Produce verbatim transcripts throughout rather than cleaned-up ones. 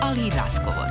ali i razgovor.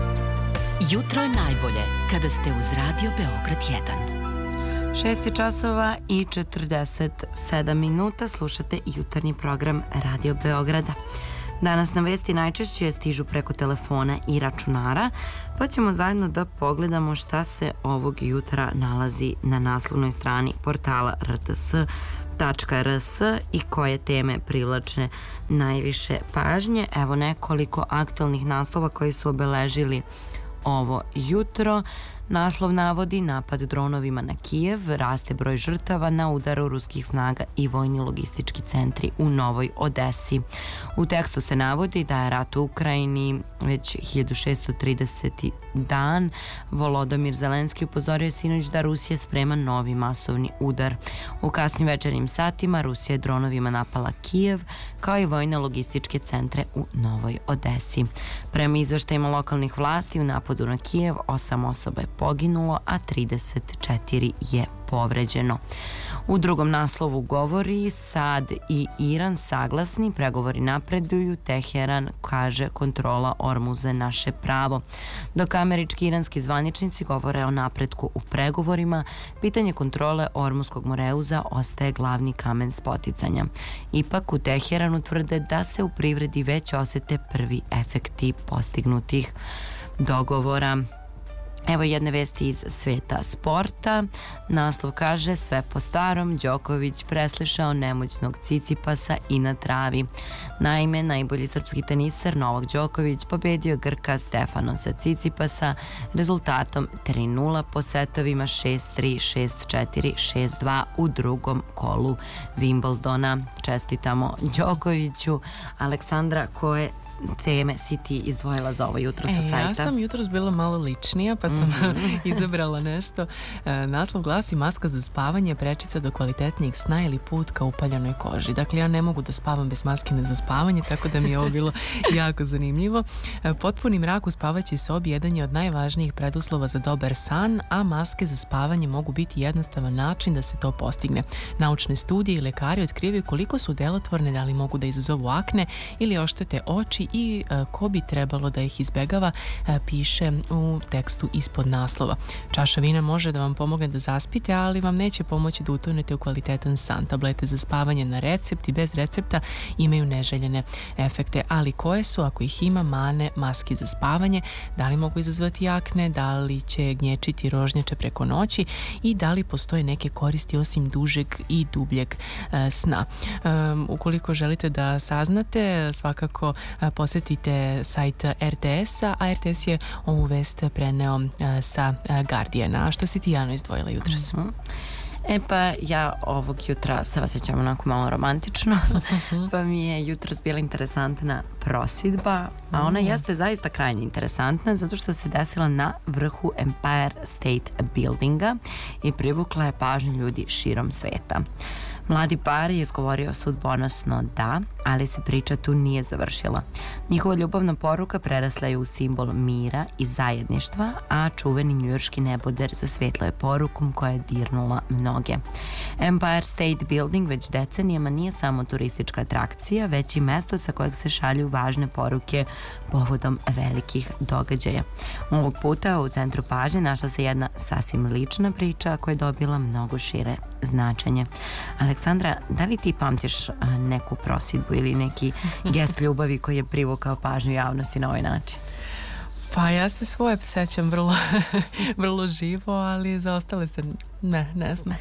Jutro je najbolje kada ste uz Radio Beograd jedan. šest časova i četrdeset sedam minuta, slušate jutarnji program Radio Beograda. Danas na vesti najčešće stižu preko telefona i računara, pa ćemo zajedno da pogledamo šta se ovog jutra nalazi na naslovnoj strani portala r t s tačka r s i koje teme privlače najviše pažnje. Evo nekoliko aktualnih naslova koji su obeležili ovo jutro. Naslov navodi napad dronovima na Kijev, raste broj žrtava na udaru ruskih snaga i vojni logistički centri u Novoj Odesi. U tekstu se navodi da je rat u Ukrajini već hiljadu šessto trideseti dan. Volodymyr Zelenski upozorio sinoć da Rusija sprema novi masovni udar. U kasnim večernjim satima Rusija je dronovima napala Kijev, kao i vojne logističke centre u Novoj Odesi. Prema izveštajima lokalnih vlasti, u napadu na Kijev osam osoba je poginulo, a trideset četiri je povređeno. U drugom naslovu govori Sad i Iran saglasni, pregovori napreduju, Teheran kaže kontrola Ormuza naše pravo. Dok američki i iranski zvaničnici govore o napretku u pregovorima, pitanje kontrole Ormuzskog moreuza ostaje glavni kamen spoticanja. Ipak u Teheranu tvrde da se u privredi već osete prvi efekti postignutih dogovora. Evo jedne vesti iz sveta sporta. Naslov kaže sve po starom, Đoković preslišao nemoćnog Cicipasa i na travi. Naime, najbolji srpski teniser Novak Đoković pobedio Grka Stefanosa Cicipasa rezultatom tri nula po setovima šest tri, šest četiri, šest dva u drugom kolu Wimbledona. Čestitamo Đokoviću. Aleksandra, koje teme si ti izdvojila za ovo jutro sa e, sajta? Ja sam jutros bila malo ličnija, pa sam mm-hmm. izabrala nešto. E, naslov glasi maska za spavanje, prečica do kvalitetnijeg sna ili put ka upaljenoj koži. Dakle, ja ne mogu da spavam bez maskine za spavanje, tako da mi je ovo bilo jako zanimljivo. E, potpuni mrak u spavaćoj sobi jedan je od najvažnijih preduslova za dobar san, a maske za spavanje mogu biti jednostavan način da se to postigne. Naučne studije i lekari otkrivaju koliko su delotvorne, da li mogu da izazovu akne ili oštete oči i a, ko bi trebalo da ih izbegava, a, piše u tekstu ispod naslova. Čaša vina može da vam pomogne da zaspite, ali vam neće pomoći da utonete u kvalitetan san. Tablete za spavanje na recept i bez recepta imaju neželjene efekte, ali koje su, ako ih ima, mane maski za spavanje? Da li mogu izazvati akne, da li će gnječiti rožnjače preko noći i da li postoje neke koristi osim dužeg i dubljeg a, sna? Um, ukoliko želite da saznate, svakako a, posjetite sajt R T S-a, a R T S je ovu vest preneo a, sa a, Guardiana. A što si ti, Jano, izdvojila jutros? Mm-hmm. E pa ja ovog jutra se osjećam onako malo romantično, pa mi je jutros bila interesantna prosvidba, a ona jeste zaista krajnje interesantna zato što se desila na vrhu Empire State Buildinga i privukla je pažnju ljudi širom sveta. Mladi par je izgovorio sudbonosno da, ali se priča tu nije završila. Njihova ljubavna poruka prerasla je u simbol mira i zajedništva, a čuveni njujorški neboder zasvetlo je porukom koja je dirnula mnoge. Empire State Building već decenijama nije samo turistička atrakcija, već i mesto sa kojeg se šalju važne poruke povodom velikih događaja. Ovog puta u centru pažnje našla se jedna sasvim lična priča koja je dobila mnogo šire značenje. Aleksandra, da li ti pamtiš neku prosvidbu ili neki gest ljubavi koji je privukao pažnju javnosti na ovaj način? Pa ja se svoje sećam vrlo, vrlo živo, ali za ostale se ne, ne znam.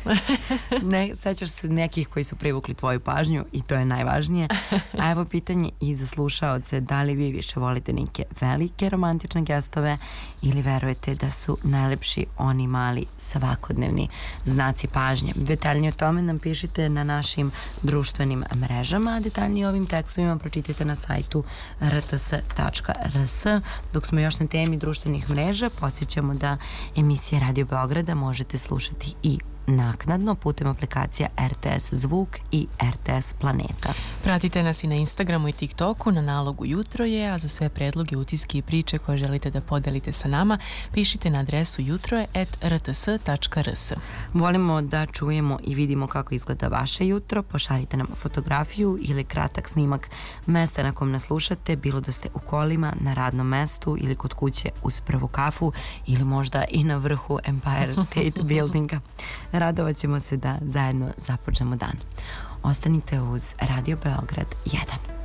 Ne, sećaš se nekih koji su privukli tvoju pažnju i to je najvažnije. A evo pitanje i za slušaoce, da li vi više volite neke velike romantične gestove ili verujete da su najlepši oni mali svakodnevni znaci pažnje? Detaljnije o tome nam pišite na našim društvenim mrežama, a detaljnije ovim tekstovima pročitajte na sajtu r t s tačka r s. Dok smo još na temi društvenih mreža, podsjećamo da emisije Radio Beograda možete slušati i naknadno putem aplikacija R T S Zvuk i R T S Planeta. Pratite nas i na Instagramu i TikToku na nalogu Jutro je, a za sve predloge, utiske i priče koje želite da podelite sa nama, pišite na adresu jutroje at r t s tačka r s. Volimo da čujemo i vidimo kako izgleda vaše jutro. Pošaljite nam fotografiju ili kratak snimak mesta na kom nas slušate, bilo da ste u kolima, na radnom mestu ili kod kuće uz prvu kafu ili možda i na vrhu Empire State Buildinga. Radovat ćemo se da zajedno započnemo dan. Ostanite uz Radio Beograd jedan.